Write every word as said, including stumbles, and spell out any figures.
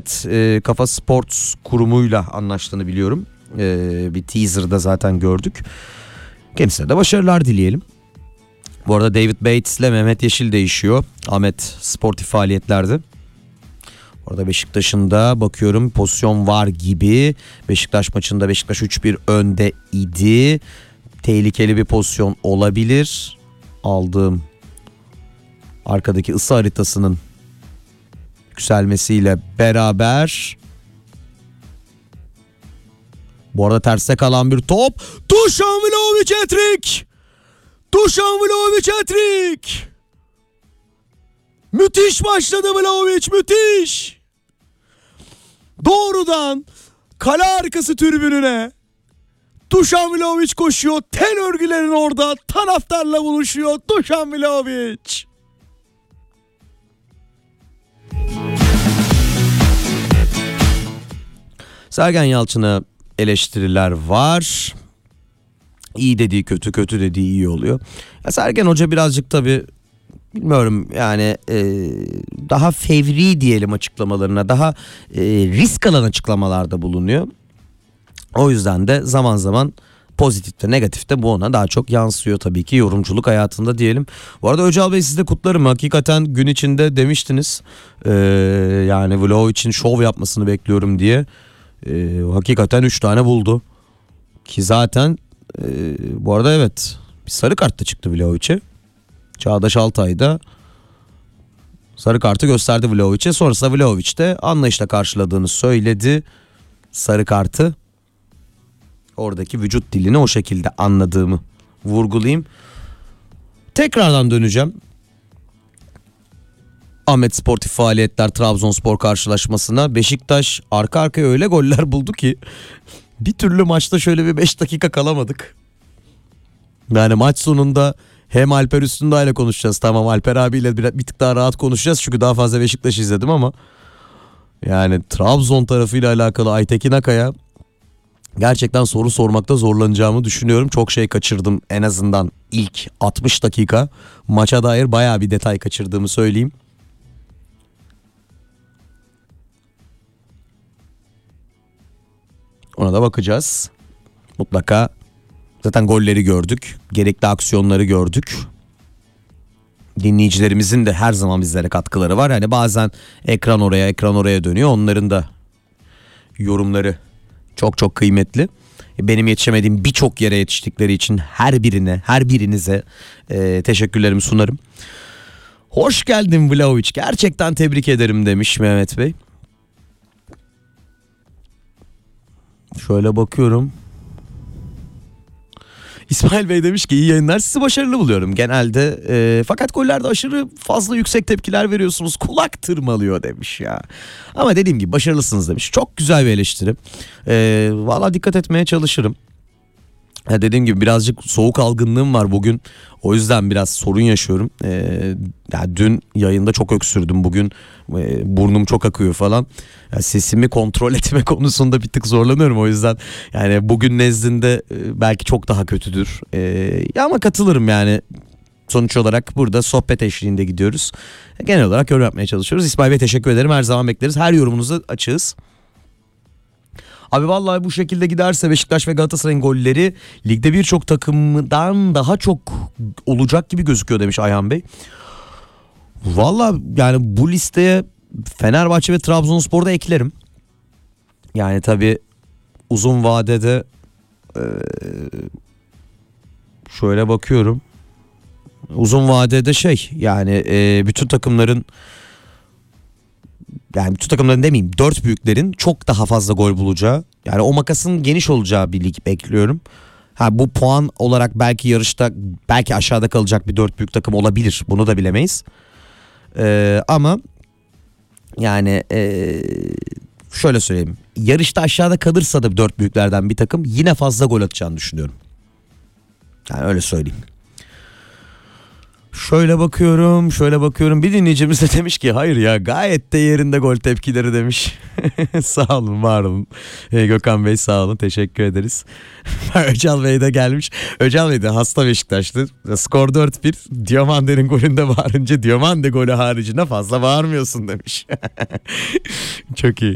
Ahmet e, Kafa Sports kurumuyla anlaştığını biliyorum. E, bir teaser'da zaten gördük. Kendisine de başarılar dileyelim. Bu arada David Bates ile Mehmet Yeşil değişiyor. Ahmet sportif faaliyetlerde. Orada Beşiktaş'ın da bakıyorum pozisyon var gibi. Beşiktaş maçında Beşiktaş üç bir önde idi. Tehlikeli bir pozisyon olabilir. Aldığım arkadaki ısı haritasının yükselmesiyle beraber. Bu arada terste kalan bir top. Dušan Vlahović hat-trick! Dušan Vlahović hat-trick! Müthiş başladı Vlahović, müthiş! Doğrudan kale arkası tribününe Dušan Vlahović koşuyor. Tel örgülerin orada taraftarla buluşuyor Dušan Vlahović. Sergen Yalçın'a eleştiriler var. İyi dediği kötü, kötü dediği iyi oluyor. Ya Sergen Hoca birazcık tabii bilmiyorum yani e, daha fevri diyelim açıklamalarına, daha e, risk alan açıklamalarda bulunuyor. O yüzden de zaman zaman pozitifte negatifte bu ona daha çok yansıyor tabii ki yorumculuk hayatında diyelim. Bu arada Öcal Bey siz de kutlarım. Hakikaten gün içinde demiştiniz ee, yani Vlahović'in şov yapmasını bekliyorum diye. Ee, hakikaten üç tane buldu. Ki zaten e, bu arada evet bir sarı kart da çıktı Vlahović'e. Çağdaş Altay'da sarı kartı gösterdi Vlahović'e. Sonrasında Vlahović de anlayışla karşıladığını söyledi sarı kartı. Oradaki vücut dilini o şekilde anladığımı vurgulayayım. Tekrardan döneceğim. Ahmet sportif faaliyetler Trabzonspor karşılaşmasına. Beşiktaş arka arkaya öyle goller buldu ki bir türlü maçta şöyle bir beş dakika kalamadık. Yani maç sonunda hem Alper Üstündağ ile konuşacağız. Tamam, Alper abiyle bir, bir tık daha rahat konuşacağız çünkü daha fazla Beşiktaş izledim ama yani Trabzon tarafıyla alakalı Aytekin Akay'a gerçekten soru sormakta zorlanacağımı düşünüyorum. Çok şey kaçırdım en azından ilk altmış dakika. Maça dair bayağı bir detay kaçırdığımı söyleyeyim. Ona da bakacağız. Mutlaka zaten golleri gördük. Gerekli aksiyonları gördük. Dinleyicilerimizin de her zaman bizlere katkıları var. Yani bazen ekran oraya ekran oraya dönüyor. Onların da yorumları çok çok kıymetli. Benim yetişemediğim birçok yere yetiştikleri için her birine, her birinize e, teşekkürlerimi sunarım. Hoş geldin Vlahović. Gerçekten tebrik ederim demiş Mehmet Bey. Şöyle bakıyorum. İsmail Bey demiş ki iyi yayınlar, sizi başarılı buluyorum genelde e, fakat gollerde aşırı fazla yüksek tepkiler veriyorsunuz, kulak tırmalıyor demiş ya. Ama dediğim gibi başarılısınız demiş. Çok güzel bir eleştiri. E, Valla dikkat etmeye çalışırım. Ya dediğim gibi birazcık soğuk algınlığım var bugün. O yüzden biraz sorun yaşıyorum. Ee, yani dün yayında çok öksürdüm. Bugün e, burnum çok akıyor falan. Yani sesimi kontrol etme konusunda bir tık zorlanıyorum. O yüzden yani bugün nezdinde e, belki çok daha kötüdür. E, ya ama katılırım yani. Sonuç olarak burada sohbet eşliğinde gidiyoruz. Genel olarak yorum yapmaya çalışıyoruz. İsmail Bey teşekkür ederim. Her zaman bekleriz. Her yorumunuzu açığız. Abi vallahi bu şekilde giderse Beşiktaş ve Galatasaray'ın golleri ligde birçok takımdan daha çok olacak gibi gözüküyor demiş Ayhan Bey. Vallahi yani bu listeye Fenerbahçe ve Trabzonspor'u da eklerim. Yani tabii uzun vadede ee, şöyle bakıyorum. Uzun vadede şey yani ee, bütün takımların yani bütün takımların demeyeyim dört büyüklerin çok daha fazla gol bulacağı, yani o makasın geniş olacağı bir lig bekliyorum. Ha bu puan olarak belki yarışta belki aşağıda kalacak bir dört büyük takım olabilir, bunu da bilemeyiz. Ee, ama yani ee, şöyle söyleyeyim, yarışta aşağıda kalırsa da dört büyüklerden bir takım yine fazla gol atacağını düşünüyorum. Yani öyle söyleyeyim. Şöyle bakıyorum, şöyle bakıyorum. Bir dinleyicimiz de demiş ki hayır ya gayet de yerinde gol tepkileri demiş. Sağ olun, var olun. Ee, Gökhan Bey sağ olun, teşekkür ederiz. Öcal Bey de gelmiş. Öcal Bey de hasta Beşiktaşlı. Skor dört bir. Diomande'nin golünde bağırınca Diomande golü haricinde fazla bağırmıyorsun demiş. Çok iyi.